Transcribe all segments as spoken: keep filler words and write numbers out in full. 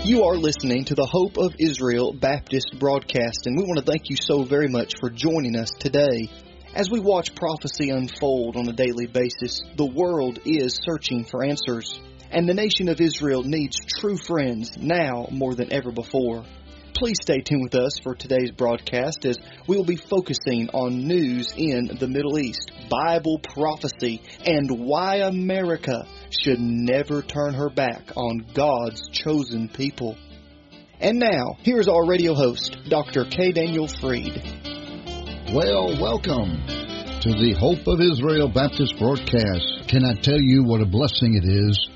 You are listening to the Hope of Israel Baptist broadcast, and we want to thank you so very much for joining us today. As we watch prophecy unfold on a daily basis, the world is searching for answers, and the nation of Israel needs true friends now more than ever before. Please stay tuned with us for today's broadcast as we will be focusing on news in the Middle East, Bible prophecy, and why America should never turn her back on God's chosen people. And now, here's our radio host, Doctor K. Daniel Freed. Well, welcome to the Hope of Israel Baptist broadcast. Can I tell you what a blessing it is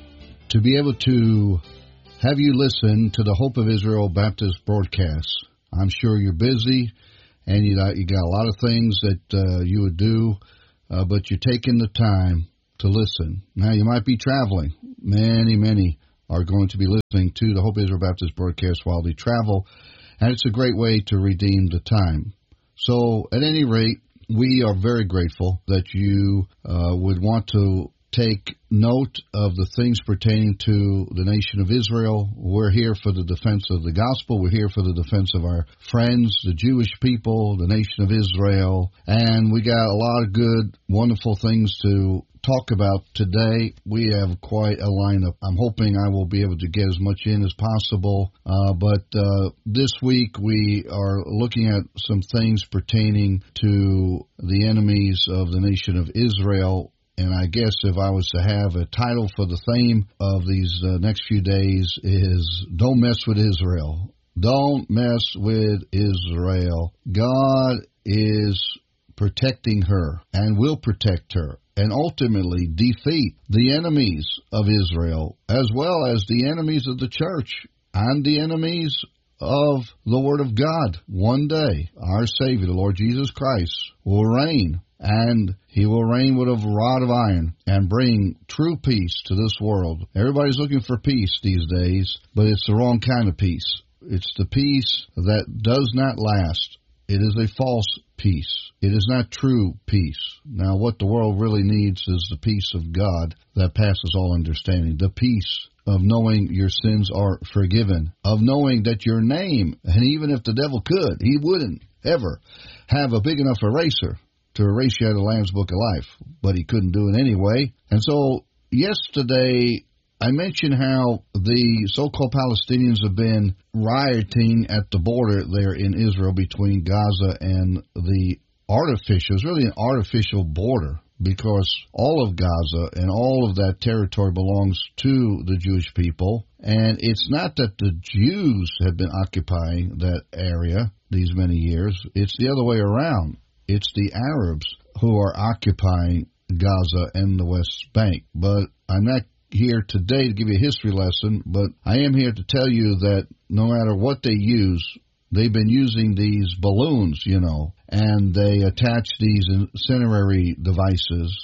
to be able to have you listen to the Hope of Israel Baptist broadcast? I'm sure you're busy and you got, you got a lot of things that uh, you would do, uh, but you're taking the time to listen. Now, you might be traveling. Many, many are going to be listening to the Hope of Israel Baptist broadcast while they travel, and it's a great way to redeem the time. So, at any rate, we are very grateful that you uh, would want to take note of the things pertaining to the nation of Israel. We're here for the defense of the gospel. We're here for the defense of our friends, the Jewish people, the nation of Israel. And we got a lot of good, wonderful things to talk about today. We have quite a lineup. I'm hoping I will be able to get as much in as possible. Uh, but uh, this week we are looking at some things pertaining to the enemies of the nation of Israel. And I guess if I was to have a title for the theme of these uh, next few days is Don't Mess with Israel. Don't mess with Israel. God is protecting her and will protect her and ultimately defeat the enemies of Israel as well as the enemies of the church and the enemies of the Word of God. One day, our Savior, the Lord Jesus Christ, will reign, and He will reign with a rod of iron and bring true peace to this world. Everybody's looking for peace these days, but it's the wrong kind of peace. It's the peace that does not last. It is a false peace. It is not true peace. Now, what the world really needs is the peace of God that passes all understanding. The peace of knowing your sins are forgiven, of knowing that your name, and even if the devil could, he wouldn't ever have a big enough eraser to erase you out of the Lamb's Book of Life, but he couldn't do it anyway. And so yesterday I mentioned how the so-called Palestinians have been rioting at the border there in Israel between Gaza and the artificial, it's really an artificial border, because all of Gaza and all of that territory belongs to the Jewish people. And it's not that the Jews have been occupying that area these many years. It's the other way around. It's the Arabs who are occupying Gaza and the West Bank. But I'm not here today to give you a history lesson, but I am here to tell you that no matter what they use, they've been using these balloons, you know, and they attach these incendiary devices,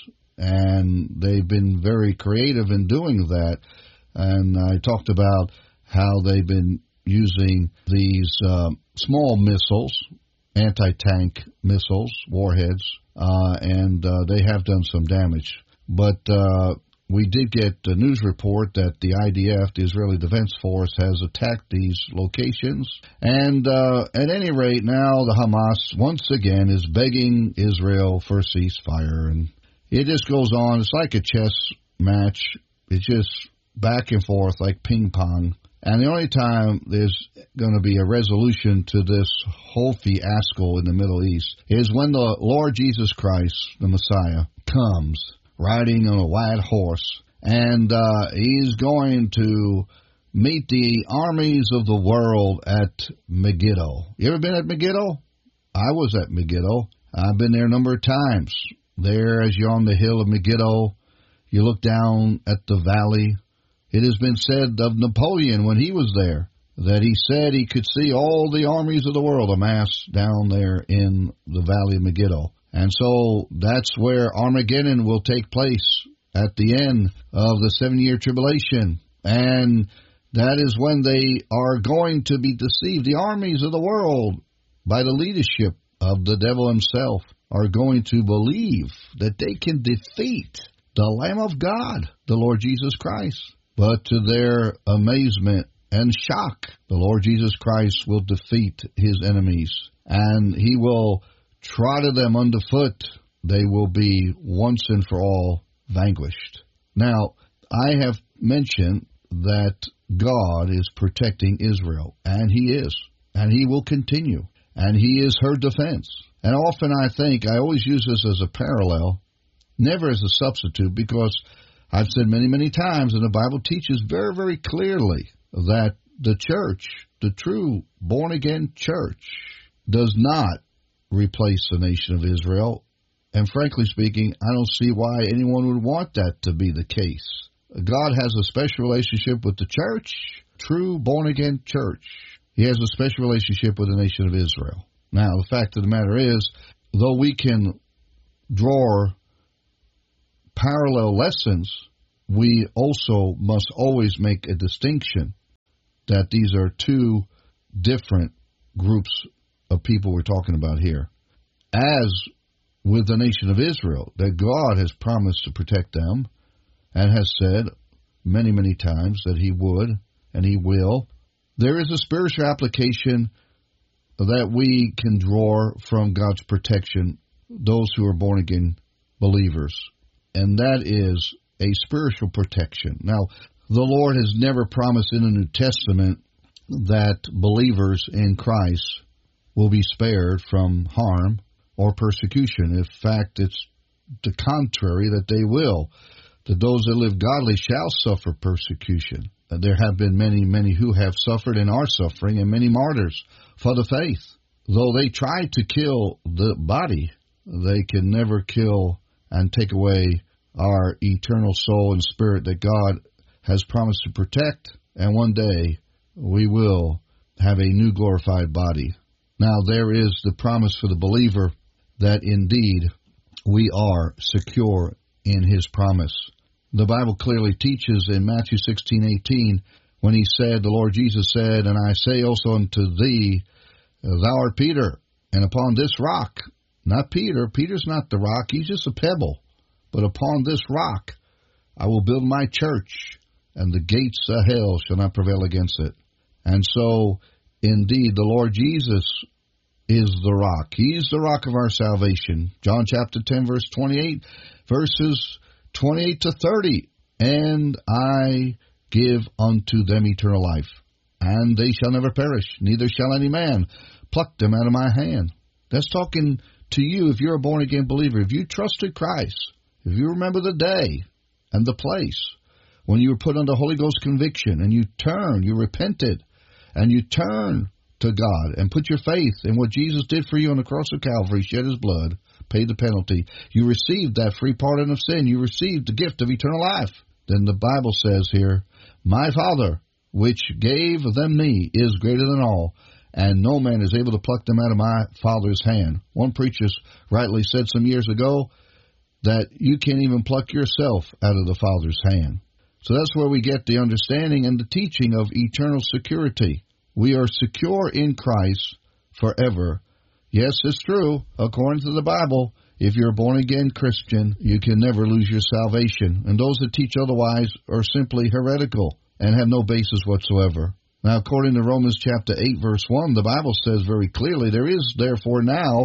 and they've been very creative in doing that. And I talked about how they've been using these uh, small missiles, anti-tank missiles, warheads, uh, and uh, they have done some damage. But uh, we did get a news report that the I D F, the Israeli Defense Force, has attacked these locations. And uh, at any rate, now the Hamas, once again, is begging Israel for a ceasefire. And it just goes on. It's like a chess match. It's just back and forth like ping pong. And the only time there's going to be a resolution to this whole fiasco in the Middle East is when the Lord Jesus Christ, the Messiah, comes riding on a white horse, and uh, he's going to meet the armies of the world at Megiddo. You ever been at Megiddo? I was at Megiddo. I've been there a number of times. There, as you're on the hill of Megiddo, you look down at the valley. It has been said of Napoleon when he was there that he said he could see all the armies of the world amassed down there in the valley of Megiddo. And so that's where Armageddon will take place at the end of the seven-year tribulation. And that is when they are going to be deceived. The armies of the world, by the leadership of the devil himself, are going to believe that they can defeat the Lamb of God, the Lord Jesus Christ. But to their amazement, and shock. The Lord Jesus Christ will defeat his enemies, and he will trot them underfoot. They will be once and for all vanquished. Now, I have mentioned that God is protecting Israel, and he is, and he will continue, and he is her defense. And often I think, I always use this as a parallel, never as a substitute, because I've said many, many times, and the Bible teaches very, very clearly that the church, the true born-again church, does not replace the nation of Israel. And frankly speaking, I don't see why anyone would want that to be the case. God has a special relationship with the church, true born-again church. He has a special relationship with the nation of Israel. Now, the fact of the matter is, though we can draw parallel lessons, we also must always make a distinction that these are two different groups of people we're talking about here. As with the nation of Israel, that God has promised to protect them and has said many, many times that he would and he will, there is a spiritual application that we can draw from God's protection, those who are born-again believers, and that is a spiritual protection. Now, the Lord has never promised in the New Testament that believers in Christ will be spared from harm or persecution. In fact, it's the contrary, that they will. That those that live godly shall suffer persecution. There have been many, many who have suffered and are suffering, and many martyrs for the faith. Though they try to kill the body, they can never kill and take away our eternal soul and spirit that God has promised to protect, and one day we will have a new glorified body. Now, there is the promise for the believer that indeed we are secure in his promise. The Bible clearly teaches in Matthew sixteen eighteen, when he said, the Lord Jesus said, and I say also unto thee, thou art Peter, and upon this rock, not Peter, Peter's not the rock, he's just a pebble, but upon this rock I will build my church, and the gates of hell shall not prevail against it. And so, indeed, the Lord Jesus is the rock. He's the rock of our salvation. John chapter ten, verse twenty-eight, verses twenty-eight to thirty. And I give unto them eternal life, and they shall never perish, neither shall any man pluck them out of my hand. That's talking to you if you're a born-again believer. If you trusted Christ, if you remember the day and the place when you were put under Holy Ghost conviction, and you turned, you repented, and you turned to God and put your faith in what Jesus did for you on the cross of Calvary, shed his blood, paid the penalty, you received that free pardon of sin, you received the gift of eternal life. Then the Bible says here, my Father, which gave them me, is greater than all, and no man is able to pluck them out of my Father's hand. One preacher rightly said some years ago that you can't even pluck yourself out of the Father's hand. So that's where we get the understanding and the teaching of eternal security. We are secure in Christ forever. Yes, it's true. According to the Bible, if you're a born-again Christian, you can never lose your salvation. And those that teach otherwise are simply heretical and have no basis whatsoever. Now, according to Romans chapter eight, verse one, the Bible says very clearly, there is therefore now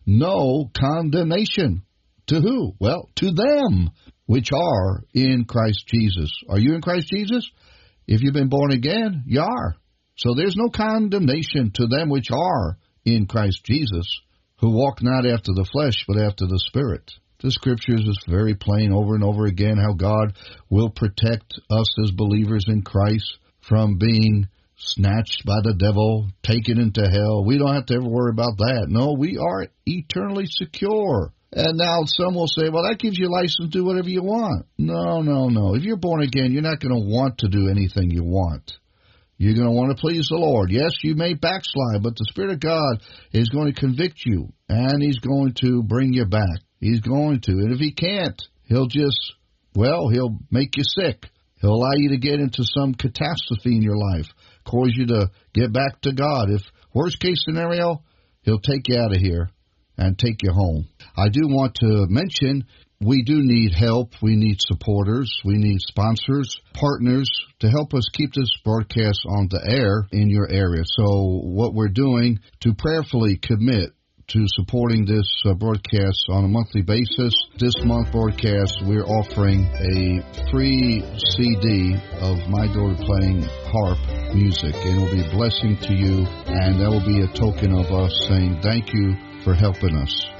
no condemnation. To who? Well, to them which are in Christ Jesus. Are you in Christ Jesus? If you've been born again, you are. So there's no condemnation to them which are in Christ Jesus, who walk not after the flesh, but after the Spirit. The Scriptures is very plain over and over again how God will protect us as believers in Christ from being snatched by the devil, taken into hell. We don't have to ever worry about that. No, we are eternally secure. And now some will say, well, that gives you license to do whatever you want. No, no, no. If you're born again, you're not going to want to do anything you want. You're going to want to please the Lord. Yes, you may backslide, but the Spirit of God is going to convict you, and He's going to bring you back. He's going to. And if He can't, He'll just, well, He'll make you sick. He'll allow you to get into some catastrophe in your life, cause you to get back to God. If worst case scenario, He'll take you out of here and take you home. I do want to mention we do need help. We need supporters. We need sponsors, partners to help us keep this broadcast on the air in your area. So what we're doing to prayerfully commit to supporting this uh, broadcast on a monthly basis. This month broadcast, we're offering a free C D of my daughter playing harp music, and it will be a blessing to you, and that will be a token of us saying thank you for helping us.